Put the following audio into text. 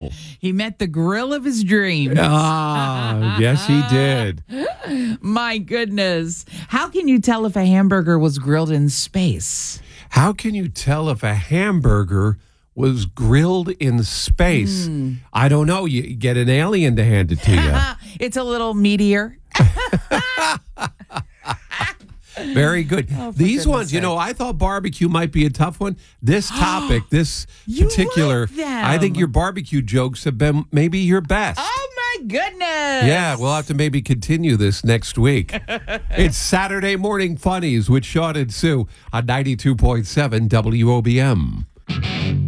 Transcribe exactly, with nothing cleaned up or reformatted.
He met the grill of his dreams. Ah, yes, he did. My goodness. How can you tell if a hamburger was grilled in space? How can you tell if a hamburger was grilled in space? Mm. I don't know. You get an alien to hand it to you. It's a little meteor. Very good. Oh, These ones, sake. you know, I thought barbecue might be a tough one. This topic, this You particular, like them. I think your barbecue jokes have been maybe your best. Oh, my goodness. Yeah, we'll have to maybe continue this next week. It's Saturday Morning Funnies with Sean and Sue on ninety-two point seven W O B M.